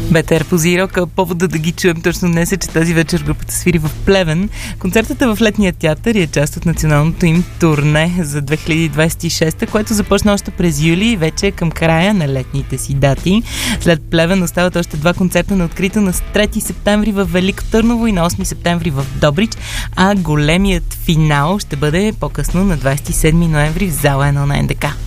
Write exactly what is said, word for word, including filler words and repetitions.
БТР позирока. Повода да ги чуем точно днес е, че тази вечер групата свири в Плевен. Концертът е в Летния театър и е част от националното им турне за две хиляди двадесет и шеста, което започна още през юли и вече е към края на летните си дати. След Плевен остават още два концерта на открито на трети септември в Велико Търново и на осми септември в Добрич, а големият финал ще бъде по-късно на двадесет и седми ноември в зала едно на НДК.